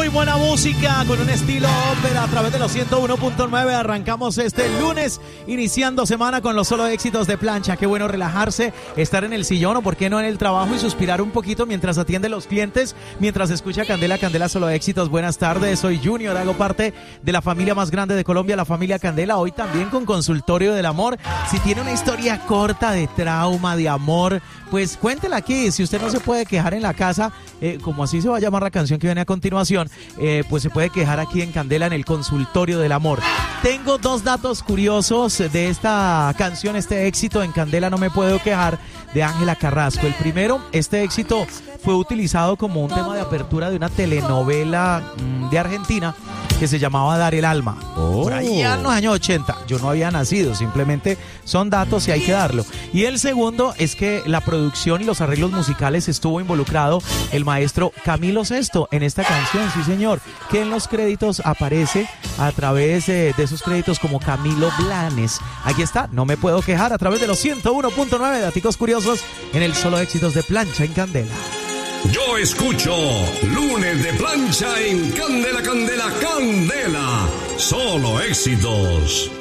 Muy buena música con un estilo ópera a través de los 101.9. Arrancamos este lunes iniciando semana con los solo éxitos de plancha. Qué bueno relajarse, estar en el sillón o por qué no en el trabajo y suspirar un poquito mientras atiende a los clientes, mientras escucha Candela, Candela solo éxitos. Buenas tardes, soy Junior, hago parte de la familia más grande de Colombia, la familia Candela. Hoy también con Consultorio del Amor. Si tiene una historia corta de trauma, de amor, pues cuéntela aquí. Si usted no se puede quejar en la casa, como así se va a llamar la canción que viene a continuación, pues se puede quejar aquí en Candela en el Consultorio del Amor. Tengo dos datos curiosos de esta canción, este éxito en Candela, No Me Puedo Quejar, de Ángela Carrasco. El primero, este éxito fue utilizado como un tema de apertura de una telenovela de Argentina que se llamaba Dar el Alma. Por ahí en los años 80. Yo no había nacido, simplemente son datos y hay que darlo. Y el segundo es que la producción y los arreglos musicales estuvo involucrado el maestro Camilo Sesto en esta canción, sí señor, que en los créditos aparece a través de esos créditos como Camilo Blanes. Aquí está, No Me Puedo Quejar, a través de los 101.9, daticos curiosos en el solo éxitos de plancha en Candela. Yo escucho Lunes de Plancha en Candela, Candela, Candela. Solo éxitos.